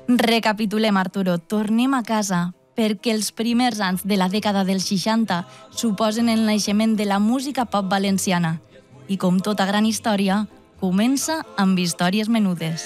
Recapitulem, Arturo, tornem a casa, perquè els primers anys de la dècada dels 60 suposen el naixement de la música pop valenciana. I com tota gran història, comença amb històries menudes.